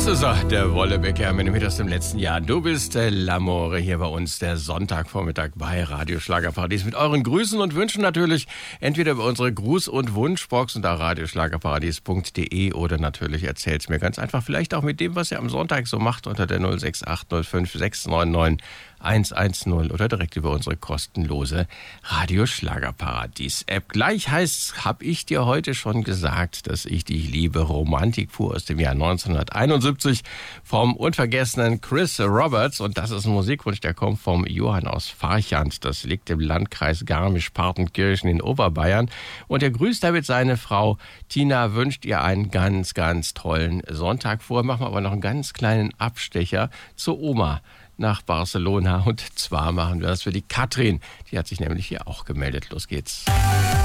Das ist er, der Wollebecker mit dem Hit aus dem letzten Jahr. Du bist L'Amore hier bei uns, der Sonntagvormittag bei Radio Schlagerparadies mit euren Grüßen und Wünschen natürlich entweder über unsere Gruß- und Wunschbox unter radioschlagerparadies.de oder natürlich erzählt's mir ganz einfach, vielleicht auch mit dem, was ihr am Sonntag so macht unter der 06805 699 110 oder direkt über unsere kostenlose Radio Schlagerparadies App. Gleich heißt's, hab ich dir heute schon gesagt, dass ich dich liebe. Romantik pur aus dem Jahr 1971 vom unvergessenen Chris Roberts. Und das ist ein Musikwunsch, der kommt vom Johann aus Farchant. Das liegt im Landkreis Garmisch-Partenkirchen in Oberbayern. Und er grüßt damit seine Frau Tina, wünscht ihr einen ganz, ganz tollen Sonntag. Vorher machen wir aber noch einen ganz kleinen Abstecher zur Oma nach Barcelona. Und zwar machen wir das für die Katrin. Die hat sich nämlich hier auch gemeldet. Los geht's.